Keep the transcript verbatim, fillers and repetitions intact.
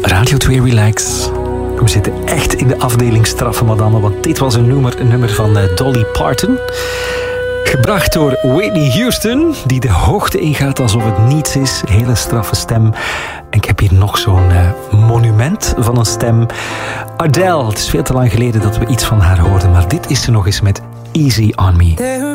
Radio twee Relax. We zitten echt in de afdeling straffe madame, want dit was een nummer, een nummer van uh, Dolly Parton. Gebracht door Whitney Houston, die de hoogte ingaat alsof het niets is. Hele straffe stem. En ik heb hier nog zo'n uh, monument van een stem. Adele, het is veel te lang geleden dat we iets van haar hoorden, maar dit is ze nog eens met Easy on Me.